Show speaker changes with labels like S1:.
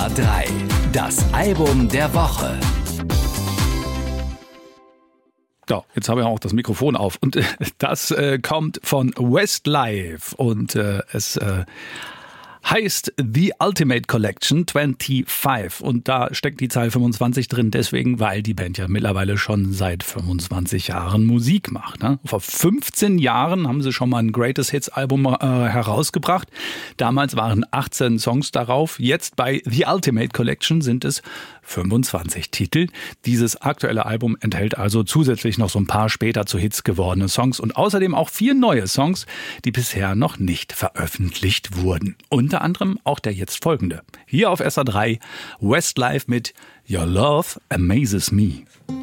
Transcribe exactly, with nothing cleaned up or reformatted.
S1: A drei, das Album der Woche.
S2: So, jetzt habe ich auch das Mikrofon auf und äh, das äh, kommt von Westlife und äh, es äh, heißt The Ultimate Collection fünfundzwanzig und da steckt die Zahl fünfundzwanzig drin, deswegen, weil die Band ja mittlerweile schon seit fünfundzwanzig Jahren Musik macht. Ne? Vor fünfzehn Jahren haben sie schon mal ein Greatest Hits Album äh, herausgebracht. Damals waren achtzehn Songs darauf. Jetzt bei The Ultimate Collection sind es fünfundzwanzig Titel. Dieses aktuelle Album enthält also zusätzlich noch so ein paar später zu Hits gewordene Songs und außerdem auch vier neue Songs, die bisher noch nicht veröffentlicht wurden. Unter anderem auch der jetzt folgende. Hier auf S A drei, Westlife mit Your Love Amazes Me.